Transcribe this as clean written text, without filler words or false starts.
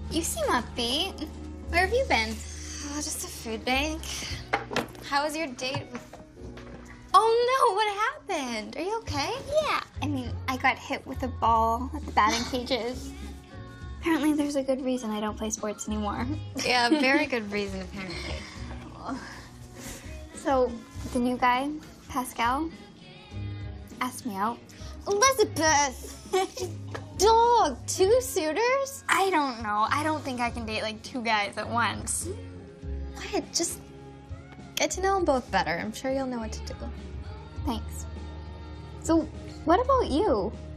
You seem upbeat. Where have you been? Oh, just a food bank. How was your date with... Oh no, what happened? Are you okay? Yeah. I mean, I got hit with a ball at the batting cages. Apparently there's a good reason I don't play sports anymore. Yeah, very good reason, apparently. So, the new guy, Pascal, asked me out. Elizabeth! Dog, 2 suitors? I don't know. I don't think I can date like 2 guys at once. Wyatt, just get to know them both better. I'm sure you'll know what to do. Thanks. So, what about you?